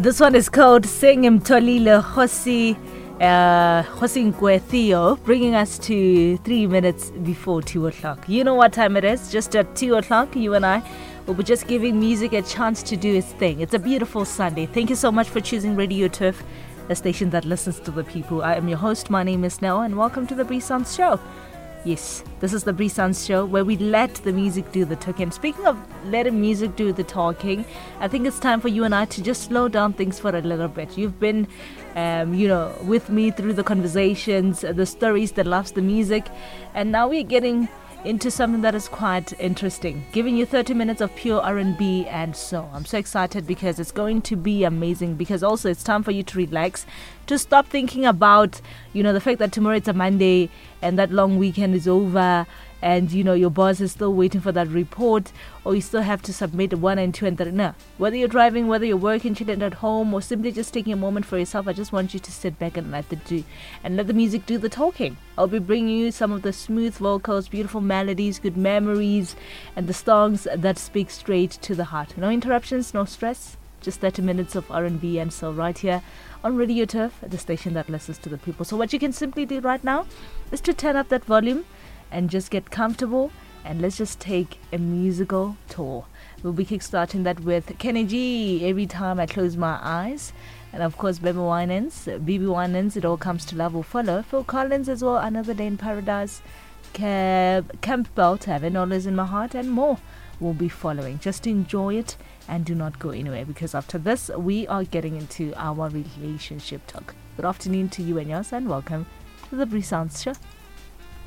This one is called Sing Mtolile Khosi Nkwe Theo, bringing us to 3 minutes before 2 o'clock. You know what time it is? Just at 2 o'clock, you and I will be just giving music a chance to do its thing. It's a beautiful Sunday. Thank you so much for choosing Radio Turf, a station that listens to the people. I am your host. My name is Nell, and welcome to the Brisance Show. Yes, this is the Brisance Show, where we let the music do the talking. Speaking of letting music do the talking, I think it's time for you and I to just slow down things for a little bit. You've been, with me through the conversations, the stories that loves the music, and now we're getting into something that is quite interesting, giving you 30 minutes of pure R&B and soul. I'm so excited because it's going to be amazing, because also it's time for you to relax, to stop thinking about, the fact that tomorrow it's a Monday and that long weekend is over, and your boss is still waiting for that report, or you still have to submit 1 and 2 and 3. No, whether you're driving, whether you're working, chilling at home, or simply just taking a moment for yourself, I just want you to sit back and let the music do the talking. I'll be bringing you some of the smooth vocals, beautiful melodies, good memories, and the songs that speak straight to the heart. No interruptions, no stress. Just 30 minutes of R&B and soul right here on Radio Turf, the station that listens to the people. So what you can simply do right now is to turn up that volume and just get comfortable, and let's just take a musical tour. We'll be kickstarting that with Kenny G, Every Time I Close My Eyes, and of course BB Winans, It All Comes to Love will follow. Phil Collins as well, Another Day in Paradise, Campbell, Heaven Always in My Heart, and more will be following. Just enjoy it and do not go anywhere, because after this we are getting into our relationship talk. Good afternoon to you and yours, and welcome to the Brisance Show.